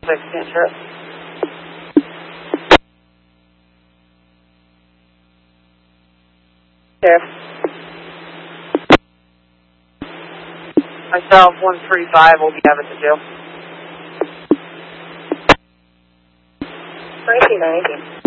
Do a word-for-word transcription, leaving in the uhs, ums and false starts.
six, Sheriff. Sheriff. Myself, one three five will be out at the jail. nineteen ninety.